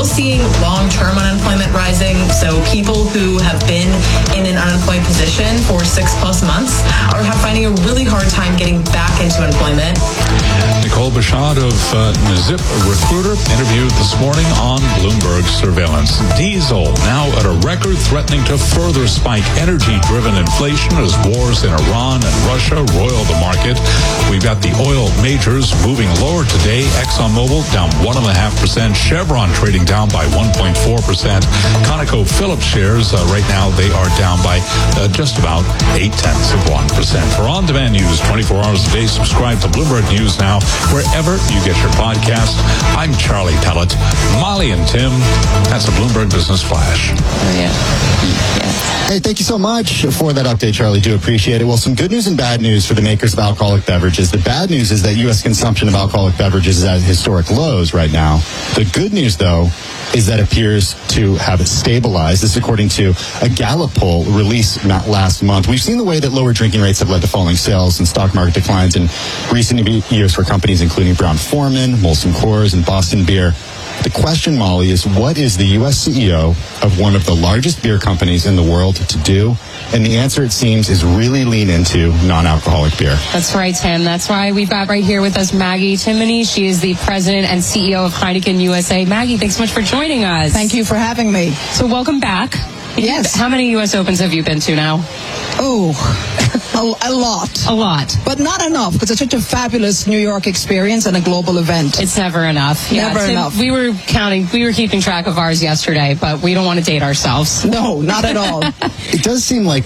still seeing long-term unemployment rising. So people who have been in an unemployed position for 6+ months are finding a really hard time getting back into employment. Nicole Bashad of Zip Recruiter interviewed this morning on Bloomberg Surveillance. Diesel now at a record, threatening to further spike energy-driven inflation as wars in Iran and Russia roil the market. We've got the oil majors moving lower today. ExxonMobil down 1.5%. Chevron trading down by 1.4%. ConocoPhillips shares right now they are down by just about 0.8%. For on-demand news 24 hours a day, subscribe to Bloomberg News Now wherever you get your podcast. I'm Charlie Tellett. Molly and Tim, that's a Bloomberg Business Flash. Hey, thank you so much for that update, Charlie. Do appreciate it. Well, some good news and bad news for the makers of alcoholic beverages. The bad news is that U.S. consumption of alcoholic beverages is at historic lows right now. The good news, though, is that appears to have stabilized. This is according to a Gallup poll released last month. We've seen the way that lower drinking rates have led to falling sales and stock market declines in recent years for companies including Brown-Forman, Molson Coors, and Boston Beer. The question, Molly, is what is the U.S. CEO of one of the largest beer companies in the world to do? And the answer, it seems, is really lean into non-alcoholic beer. That's right, Tim. That's why we've got right here with us Maggie Timoney. She is the president and CEO of Heineken USA. Maggie, thanks so much for joining us. Thank you for having me. So welcome back. Yes. How many U.S. Opens have you been to now? Oh, a lot. A lot. But not enough, because it's such a fabulous New York experience and a global event. It's never enough. Never Tim, enough. We were keeping track of ours yesterday, but we don't want to date ourselves. No, not at all. It does seem like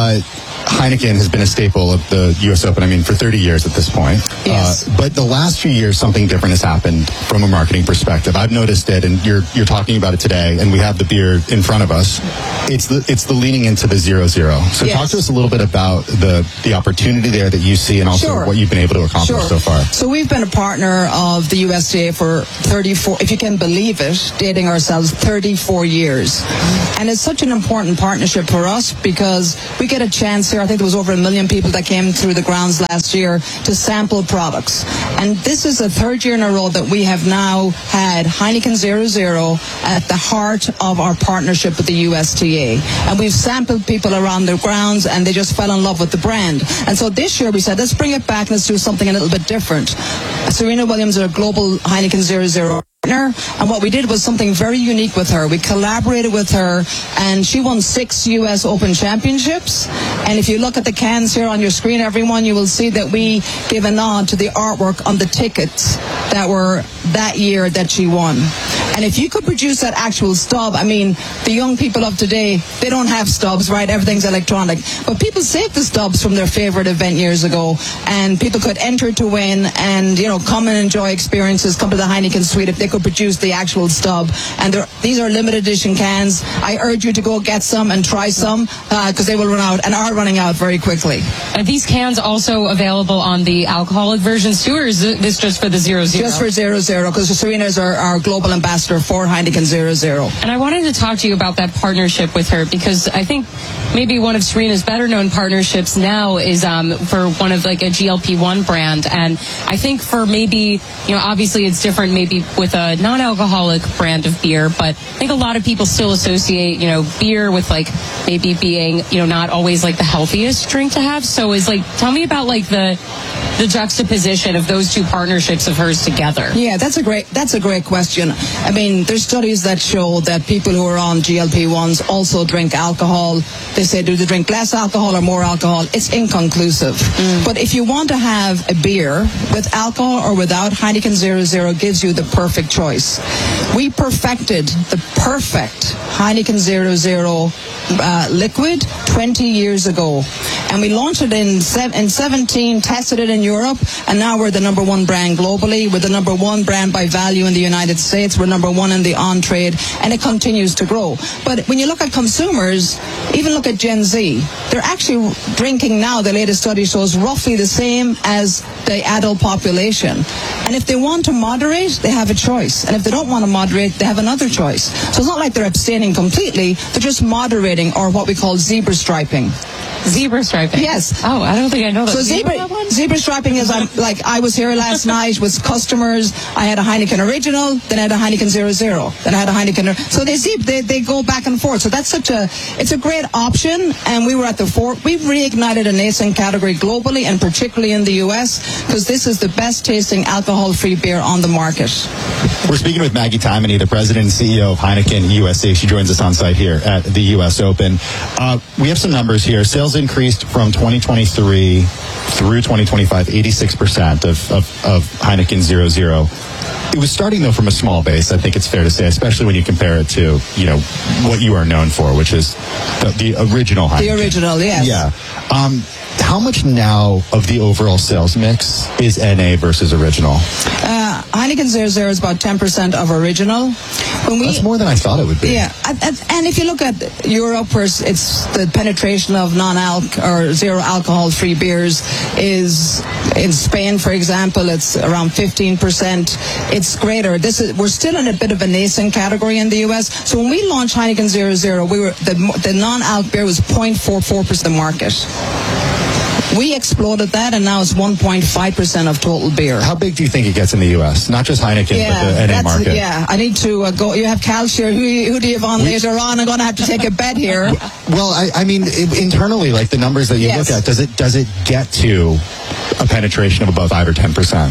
Heineken has been a staple of the U.S. Open, for 30 years at this point. Yes. But the last few years, something different has happened from a marketing perspective. I've noticed it, and you're talking about it today, and we have the beer in front of us. It's the leaning into the 0-0. So Yes. talk to us a little bit about the opportunity there that you see, and also Sure. what you've been able to accomplish so far. So we've been a partner of the USDA for 34, if you can believe it, dating ourselves 34 years. And it's such an important partnership for us because we get a chance here. I think there was over 1 million people that came through the grounds last year to sample products. And this is the third year in a row that we have now had Heineken 0-0 at the heart of our partnership with the USDA. And we've sampled people around the grounds, and they just fell in love with the brand. And so this year we said, let's bring it back, let's do something a little bit different. Serena Williams is a global Heineken 0-0 partner, and what we did was something very unique with her. We collaborated with her, and she won 6 U.S. Open championships. And if you look at the cans here on your screen, everyone, you will see that we give a nod to the artwork on the tickets that were that year that she won. And if you could produce that actual stub, the young people of today, they don't have stubs, right? Everything's electronic. But people saved the stubs from their favorite event years ago, and people could enter to win and, come and enjoy experiences, come to the Heineken Suite if they could produce the actual stub. And these are limited edition cans. I urge you to go get some and try some, because they will run out and are running out very quickly. Are these cans also available on the alcoholic versions too, or is this just for the 0-0? Just for 0-0, because Serena is our global ambassador for Heineken 0-0. And I wanted to talk to you about that partnership with her, because I think maybe one of Serena's better known partnerships now is for one of like a GLP-1 brand. And I think for maybe, obviously it's different maybe with a non-alcoholic brand of beer, but I think a lot of people still associate, beer with like maybe being, not always like the healthiest drink to have. So tell me about like the juxtaposition of those two partnerships of hers together. Yeah, that's a great question. There's studies that show that people who are on GLP-1s also drink alcohol. They say, do they drink less alcohol or more alcohol? It's inconclusive. But if you want to have a beer with alcohol or without, Heineken 0-0 gives you the perfect choice. We perfected the perfect Heineken 0-0 liquid 20 years ago. And we launched it in 17, tested it in Europe, and now we're the #1 brand globally. We're the #1 brand by value in the United States. We're #1 in the on-trade, and it continues to grow. But when you look at consumers, even look at Gen Z, they're actually drinking now, the latest study shows, roughly the same as the adult population. And if they want to moderate, they have a choice. And if they don't want to moderate, they have another choice. So it's not like they're abstaining completely, they're just moderating, or what we call zebra striping. Zebra striping. Yes. Oh, I don't think I know that. So zebra striping is like I was here last night with customers. I had a Heineken Original, then I had a Heineken 00, then I had a Heineken. So they go back and forth. So that's it's a great option. And we were at the we've reignited a nascent category globally and particularly in the U.S. because this is the best tasting alcohol-free beer on the market. We're speaking with Maggie Taimany, the president and CEO of Heineken USA. She joins us on site here at the U.S. Open. We have some numbers here. Sales increased from 2023 through 2025, 86% of Heineken 00. It was starting, though, from a small base, I think it's fair to say, especially when you compare it to, what you are known for, which is the original Heineken. The original, yes. Yeah. How much now of the overall sales mix is NA versus original? Heineken 00 is about 10% of original. That's more than I thought it would be. Yeah, and if you look at Europe, where it's the penetration of non-alc or zero alcohol-free beers is in Spain, for example, it's around 15%. It's greater. We're still in a bit of a nascent category in the U.S. So when we launched Heineken 00, the non-alc beer was 0.44% of the market. We exploded that, and now it's 1.5% of total beer. How big do you think it gets in the U.S.? Not just Heineken, but the NA market. Yeah, I need to go. You have Cal here. Who do you have on later on? I'm going to have to take a bet here. Well, I mean, internally, like the numbers that you look at, does it get to a penetration of above 5 or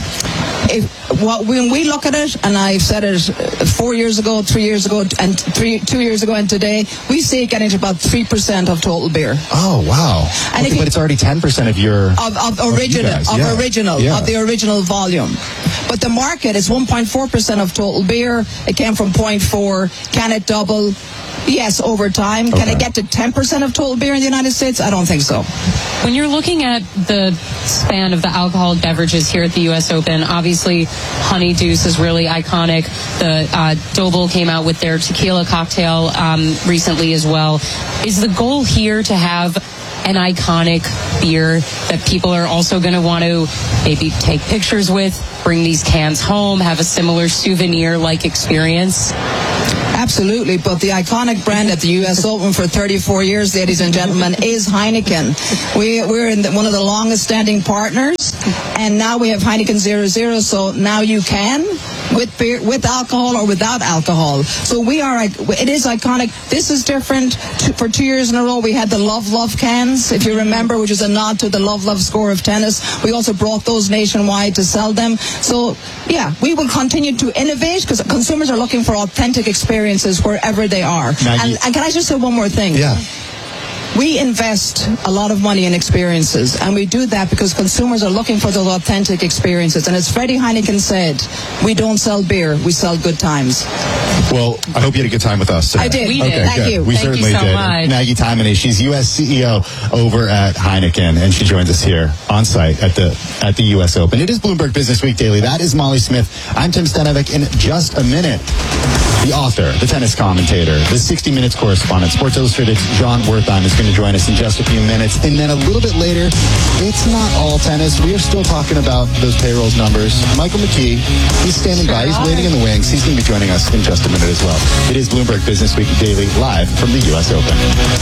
10%? When we look at it, and I've said it 4 years ago, 3 years ago, and 2 years ago, and today, we see it getting to about 3% of total beer. Oh wow! And but it's already 10% of your of the original volume. But the market is 1.4% of total beer. It came from 0.4. Can it double? Yes, over time. Okay. Can it get to 10% of total beer in the United States? I don't think so. When you're looking at the span of the alcoholic beverages here at the U.S. Open, obviously Honey Deuce is really iconic. The Doble came out with their tequila cocktail recently as well. Is the goal here to have an iconic beer that people are also going to want to maybe take pictures with, bring these cans home, have a similar souvenir-like experience? Absolutely, but the iconic brand at the U.S. Open for 34 years, ladies and gentlemen, is Heineken. We're in one of the longest-standing partners, and now we have Heineken 00, so now you can, with beer, with alcohol or without alcohol. So it is iconic. This is different. For 2 years in a row, we had the Love Love cans, if you remember, which is a nod to the Love Love score of tennis. We also brought those nationwide to sell them. So, yeah, we will continue to innovate because consumers are looking for authentic experiences wherever they are. And can I just say one more thing? Yeah. We invest a lot of money in experiences, and we do that because consumers are looking for those authentic experiences. And as Freddie Heineken said, we don't sell beer, we sell good times. Well, I hope you had a good time with us today. I did. We okay, did. Thank you. We Thank certainly you so did. much. Maggie Taimany, she's U.S. CEO over at Heineken, and she joins us here on site at the U.S. Open. It is Bloomberg Business Week Daily. That is Molly Smith. I'm Tim Stanovic. In just a minute, the author, the tennis commentator, the 60 Minutes correspondent, Sports Illustrated's John Wertheim is going to join us in just a few minutes. And then a little bit later, it's not all tennis. We are still talking about those payrolls numbers. Michael McKee, he's standing by. He's waiting in the wings. He's going to be joining us in just a minute as well. It is Bloomberg Business Week Daily, live from the U.S. Open.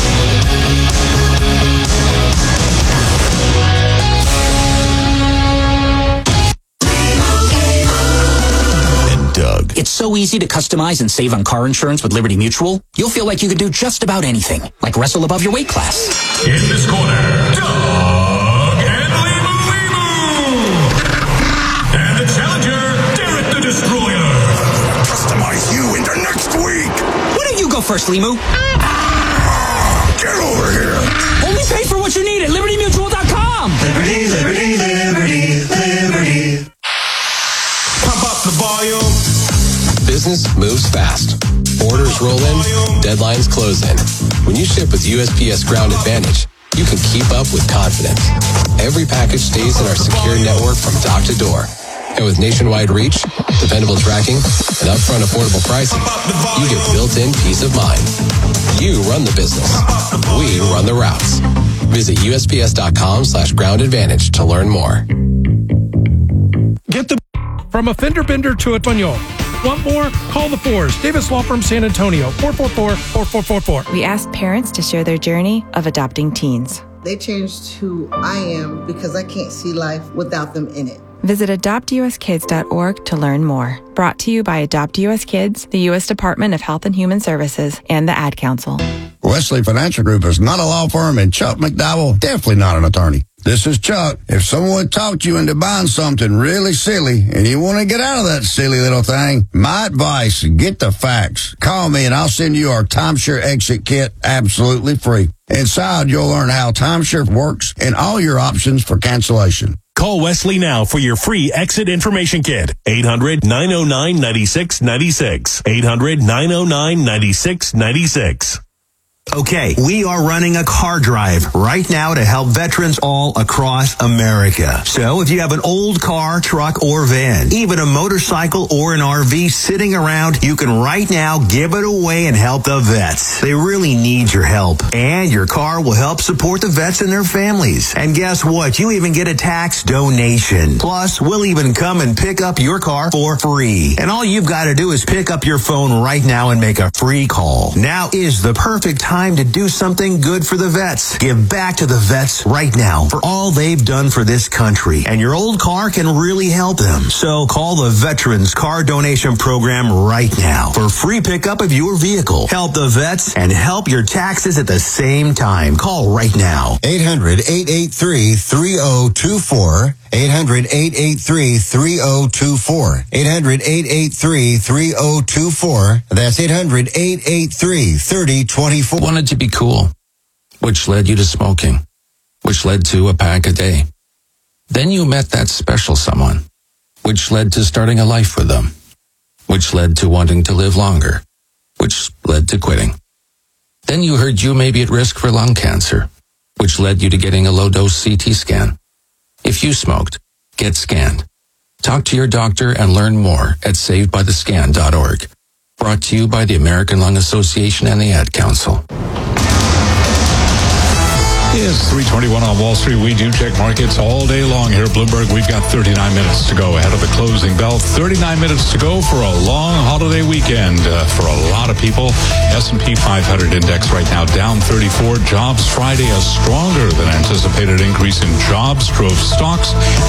Doug. It's so easy to customize and save on car insurance with Liberty Mutual. You'll feel like you could do just about anything, like wrestle above your weight class. In this corner, Doug and Limu. And the challenger, Derek the Destroyer. Customize you into next week. Why don't you go first, Limu? Get over here. Only pay for what you need at LibertyMutual.com. Liberty, liberty, liberty, liberty. Pump up the volume. Business moves fast. Orders roll in, deadlines close in. When you ship with USPS Ground Advantage, you can keep up with confidence. Every package stays in our secure network from dock to door. And with nationwide reach, dependable tracking, and upfront affordable pricing, you get built-in peace of mind. You run the business. We run the routes. Visit USPS.com/Ground Advantage to learn more. Get the from a fender bender to a Toño. Want more? Call the Fours. Davis Law Firm San Antonio, 444-4444. We ask parents to share their journey of adopting teens. They changed who I am because I can't see life without them in it. Visit adoptuskids.org to learn more. Brought to you by Adopt US Kids, the U.S. Department of Health and Human Services, and the Ad Council. Wesley Financial Group is not a law firm, and Chuck McDowell definitely not an attorney. This is Chuck. If someone talked you into buying something really silly and you want to get out of that silly little thing, my advice, get the facts. Call me and I'll send you our timeshare exit kit absolutely free. Inside, you'll learn how timeshare works and all your options for cancellation. Call Wesley now for your free exit information kit. 800-909-9696. 800-909-9696. Okay, we are running a car drive right now to help veterans all across America. So if you have an old car, truck, or van, even a motorcycle or an RV sitting around, you can right now give it away and help the vets. They really need your help. And your car will help support the vets and their families. And guess what? You even get a tax donation. Plus, we'll even come and pick up your car for free. And all you've got to do is pick up your phone right now and make a free call. Now is the perfect time to do something good for the vets. Give back to the vets right now for all they've done for this country. And your old car can really help them. So call the Veterans Car Donation Program right now for free pickup of your vehicle. Help the vets and help your taxes at the same time. Call right now. 800-883-3024. 800-883-3024. 800-883-3024. That's 800-883-3024. Wanted to be cool, which led you to smoking, which led to a pack a day. Then you met that special someone, which led to starting a life with them, which led to wanting to live longer, which led to quitting. Then you heard you may be at risk for lung cancer, which led you to getting a low-dose CT scan. If you smoked, get scanned. Talk to your doctor and learn more at savedbythescan.org. Brought to you by the American Lung Association and the Ad Council. It's 3:21 on Wall Street. We do check markets all day long here at Bloomberg. We've got 39 minutes to go ahead of the closing bell. 39 minutes to go for a long holiday weekend for a lot of people. S&P 500 index right now down 34. Jobs Friday, a stronger than anticipated increase in jobs drove stocks